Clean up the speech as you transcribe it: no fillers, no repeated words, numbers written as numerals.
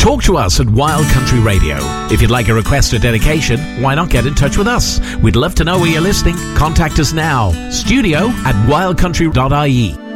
Talk to us at Wild Country Radio. If you'd like a request or dedication, why not get in touch with us? We'd love to know where you're listening. Contact us now. studio@wildcountry.ie.